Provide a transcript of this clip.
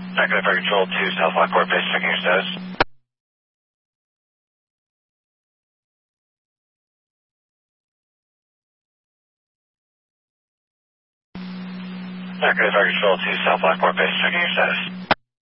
Negative Air Control 2, South Lockport Base, checking your status. Negative Air Control 2, South Lockport Base, checking your status.